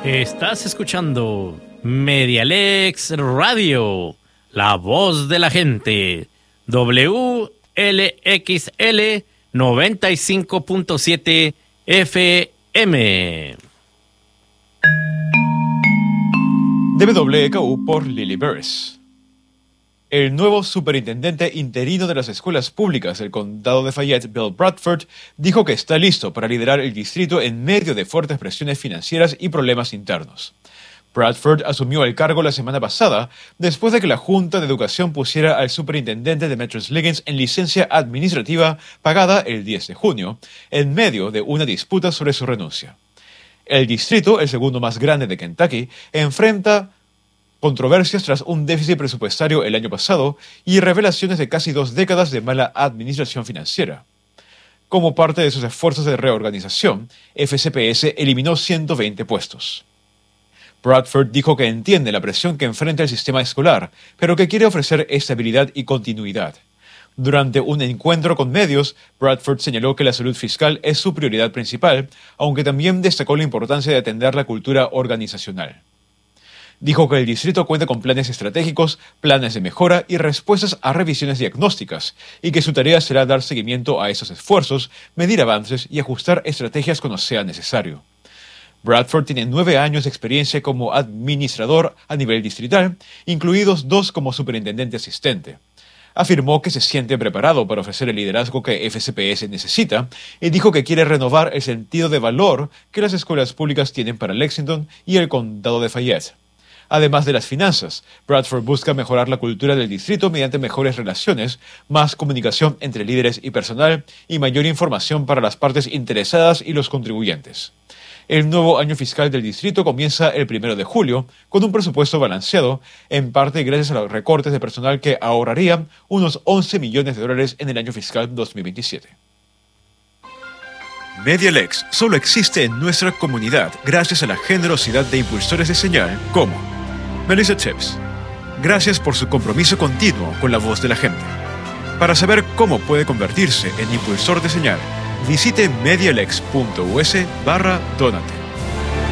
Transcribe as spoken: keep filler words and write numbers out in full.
Estás escuchando Medialex Radio, la voz de la gente, W L X L noventa y cinco punto siete F M. D W K U por Lily Burris. El nuevo superintendente interino de las escuelas públicas del condado de Fayette, Bill Bradford, dijo que está listo para liderar el distrito en medio de fuertes presiones financieras y problemas internos. Bradford asumió el cargo la semana pasada después de que la Junta de Educación pusiera al superintendente Demetrius Liggins en licencia administrativa pagada el diez de junio, en medio de una disputa sobre su renuncia. El distrito, el segundo más grande de Kentucky, enfrenta controversias tras un déficit presupuestario el año pasado y revelaciones de casi dos décadas de mala administración financiera. Como parte de sus esfuerzos de reorganización, F C P S eliminó ciento veinte puestos. Bradford dijo que entiende la presión que enfrenta el sistema escolar, pero que quiere ofrecer estabilidad y continuidad. Durante un encuentro con medios, Bradford señaló que la salud fiscal es su prioridad principal, aunque también destacó la importancia de atender la cultura organizacional. Dijo que el distrito cuenta con planes estratégicos, planes de mejora y respuestas a revisiones diagnósticas, y que su tarea será dar seguimiento a esos esfuerzos, medir avances y ajustar estrategias cuando sea necesario. Bradford tiene nueve años de experiencia como administrador a nivel distrital, incluidos dos como superintendente asistente. Afirmó que se siente preparado para ofrecer el liderazgo que F C P S necesita y dijo que quiere renovar el sentido de valor que las escuelas públicas tienen para Lexington y el condado de Fayette. Además de las finanzas, Bradford busca mejorar la cultura del distrito mediante mejores relaciones, más comunicación entre líderes y personal y mayor información para las partes interesadas y los contribuyentes. El nuevo año fiscal del distrito comienza el primero de julio con un presupuesto balanceado, en parte gracias a los recortes de personal que ahorrarían unos once millones de dólares en el año fiscal dos mil veintisiete. Medialex solo existe en nuestra comunidad gracias a la generosidad de impulsores de señal como Melissa Tips. Gracias por su compromiso continuo con la voz de la gente. Para saber cómo puede convertirse en impulsor de señal, visite medialex punto u s barra donate.